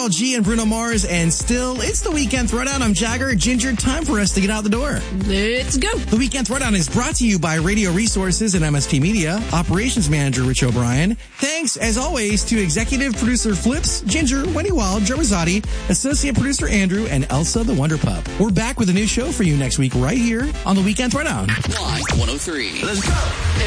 Karol G and Bruno Mars, and still, it's the Weekend Throwdown. I'm Jagger. Ginger, time for us to get out the door. Let's go. The Weekend Throwdown is brought to you by Radio Resources and MSP Media, Operations Manager Rich O'Brien. Thanks, as always, to Executive Producer Flips, Ginger, Wendy Wild, Joe Rosati, Associate Producer Andrew, and Elsa the Wonder Pup. We're back with a new show for you next week right here on the Weekend Throwdown. Live 103. Let's go.